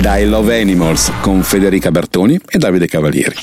da I Love Animals con Federica Bertoni e Davide Cavalieri.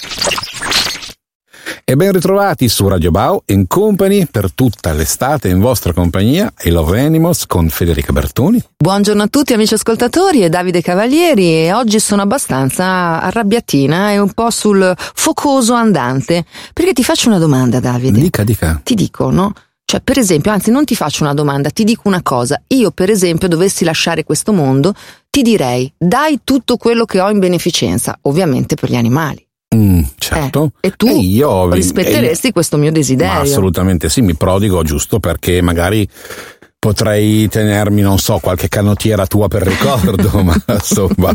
E ben ritrovati su Radio Bao & Company per tutta l'estate in vostra compagnia, I Love Animals con Federica Bertoni. Buongiorno a tutti amici ascoltatori, è Davide Cavalieri e oggi sono abbastanza arrabbiatina e un po' sul focoso andante, perché ti faccio una domanda, Davide. Dica. Ti dico, no? Cioè, per esempio, anzi non ti faccio una domanda, ti dico una cosa. Io, per esempio, dovessi lasciare questo mondo, ti direi, dai tutto quello che ho in beneficenza, ovviamente per gli animali. Certo. E tu rispetteresti questo mio desiderio? Ma assolutamente sì, mi prodigo giusto perché magari potrei tenermi, non so, qualche canottiera tua per ricordo, ma insomma.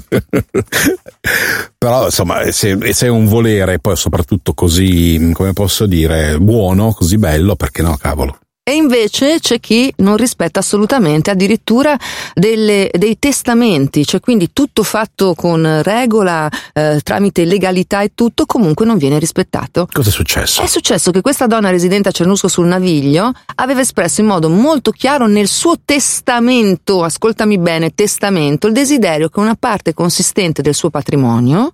Però insomma, se è un volere, poi soprattutto così, come posso dire, buono, così bello, perché no, cavolo. E invece c'è chi non rispetta assolutamente addirittura dei testamenti, cioè quindi tutto fatto con regola, tramite legalità e tutto, comunque non viene rispettato. Cosa è successo? È successo che questa donna residente a Cernusco sul Naviglio aveva espresso in modo molto chiaro nel suo testamento, ascoltami bene, testamento, il desiderio che una parte consistente del suo patrimonio,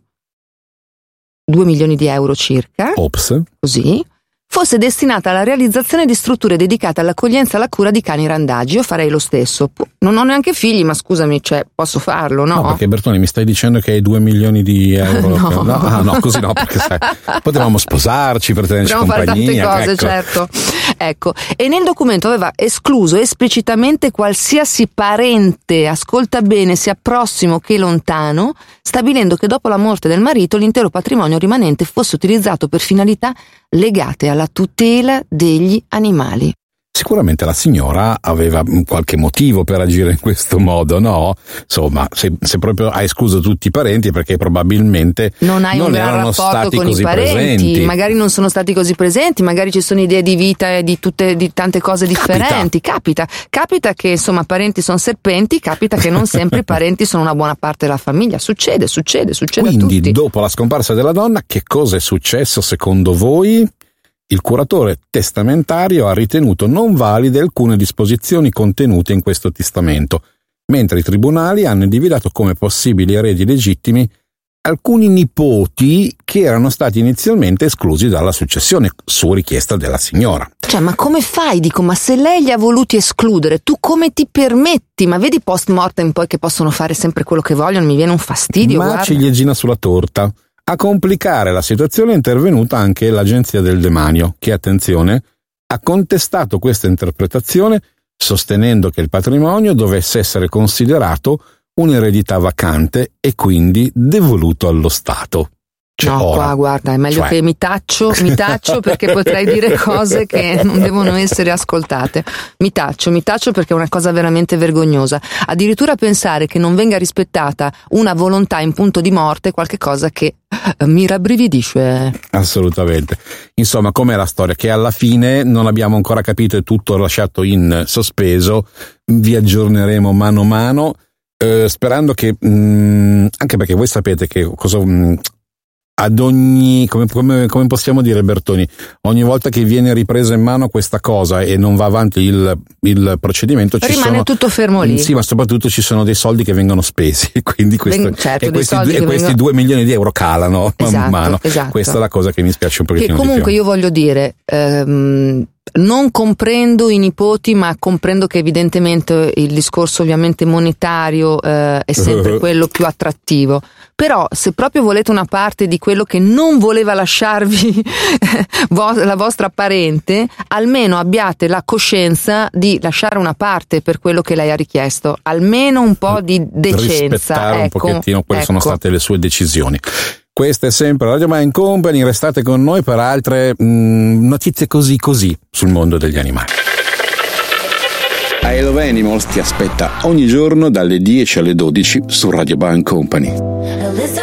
2 milioni di euro circa, così, fosse destinata alla realizzazione di strutture dedicate all'accoglienza e alla cura di cani randagi. Io farei lo stesso. Non ho neanche figli, ma scusami, cioè, posso farlo, no? No, perché Bertoni mi stai dicendo che hai 2 milioni di euro? No. No, così no, perché sai, potevamo sposarci per tenerci compagnia. Potremmo fare tante cose, certo. Ecco, e nel documento aveva escluso esplicitamente qualsiasi parente, ascolta bene, sia prossimo che lontano, stabilendo che dopo la morte del marito l'intero patrimonio rimanente fosse utilizzato per finalità legate alla tutela degli animali. Sicuramente la signora aveva qualche motivo per agire in questo modo, no? Insomma, se proprio ha escluso tutti i parenti è perché probabilmente non hai un gran erano rapporto stati con così i parenti, presenti. magari non sono stati così presenti, magari ci sono idee di vita e di tante cose differenti. Capita che insomma parenti sono serpenti, capita che non sempre i parenti sono una buona parte della famiglia. Succede Quindi, a tutti. dopo la scomparsa della donna, che cosa è successo secondo voi? Il curatore testamentario ha ritenuto non valide alcune disposizioni contenute in questo testamento, mentre i tribunali hanno individuato come possibili eredi legittimi alcuni nipoti che erano stati inizialmente esclusi dalla successione su richiesta della signora. Cioè, ma come fai? Dico, ma se lei li ha voluti escludere, tu come ti permetti? Ma vedi post mortem poi che possono fare sempre quello che vogliono, mi viene un fastidio. Ma guarda. ciliegina sulla torta. A complicare la situazione è intervenuta anche l'Agenzia del Demanio, che, attenzione, ha contestato questa interpretazione sostenendo che il patrimonio dovesse essere considerato un'eredità vacante e quindi devoluto allo Stato. No, qua guarda, è meglio che mi taccio perché potrei dire cose che non devono essere ascoltate. Mi taccio perché è una cosa veramente vergognosa. Addirittura pensare che non venga rispettata una volontà in punto di morte è qualche cosa che mi rabbrividisce. Assolutamente. Insomma, com'è la storia? Che alla fine non abbiamo ancora capito, è tutto lasciato in sospeso, vi aggiorneremo mano a mano, sperando che, anche perché voi sapete che cosa... ad ogni, come possiamo dire, Bertoni, ogni volta che viene ripresa in mano questa cosa e non va avanti il procedimento, rimane tutto fermo lì. Sì, ma soprattutto ci sono dei soldi che vengono spesi, quindi questi 2 milioni di euro calano man mano. Esatto. Questa è la cosa che mi spiace un pochettino. Che comunque io voglio dire, non comprendo i nipoti, ma comprendo che evidentemente il discorso ovviamente monetario è sempre quello più attrattivo. Però se proprio volete una parte di quello che non voleva lasciarvi la vostra parente, almeno abbiate la coscienza di lasciare una parte per quello che lei ha richiesto, almeno un po' di decenza. Rispettare un pochettino quelle sono state le sue decisioni. Questa è sempre Radio Bao & Company, restate con noi per altre notizie così sul mondo degli animali. I Love Animals ti aspetta ogni giorno dalle 10 alle 12 su Radio Bao & Company.